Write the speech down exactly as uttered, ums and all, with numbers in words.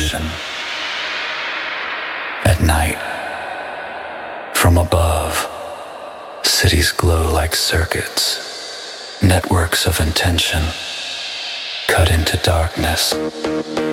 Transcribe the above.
illusion. At night, from above, cities glow like circuits, networks of intention cut into darkness.